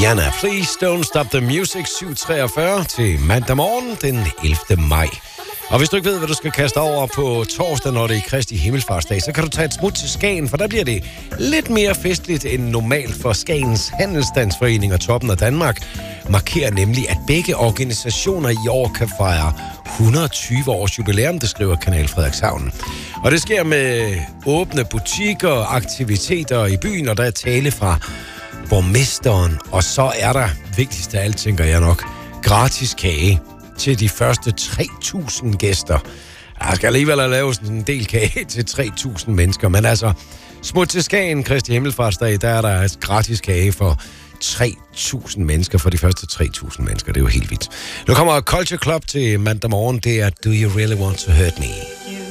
Rihanna, Please Don't Stop the Music, 7:43 til mandag morgen den 11. maj. Og hvis du ikke ved, hvad du skal kaste over på torsdag, når det er Kristi Himmelfartsdag, så kan du tage et smut til Skagen, for der bliver det lidt mere festligt end normalt, for Skagens Handelsstandsforening og Toppen af Danmark markerer nemlig, at begge organisationer i år kan fejre 120 års jubilæum, det skriver Kanal Frederikshavn. Og det sker med åbne butikker og aktiviteter i byen, og der er tale fra borgmesteren, og så er der, vigtigst af alt, tænker jeg nok, gratis kage til de første 3.000 gæster. Der skal alligevel lave sådan en del kage til 3.000 mennesker, men altså, smut til Skagen, Kristi Himmelfartsdag, der er der gratis kage for 3.000 mennesker, for de første 3.000 mennesker. Det er jo helt vildt. Nu kommer Culture Club til mandag morgen. Det er Do You Really Want To Hurt Me?